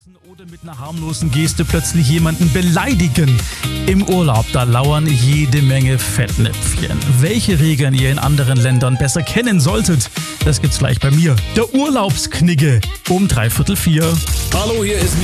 Oder mit einer harmlosen Geste plötzlich jemanden beleidigen. Im Urlaub, da lauern jede Menge Fettnäpfchen. Welche Regeln ihr in anderen Ländern besser kennen solltet, das gibt's gleich bei mir. Der Urlaubsknigge um 3/4. Hallo, hier ist